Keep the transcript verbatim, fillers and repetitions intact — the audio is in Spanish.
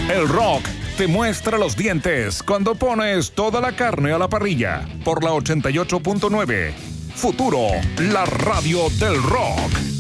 El rock te muestra los dientes cuando pones toda la carne a la parrilla. Por la ochenta y ocho punto nueve. Futuro, la radio del rock.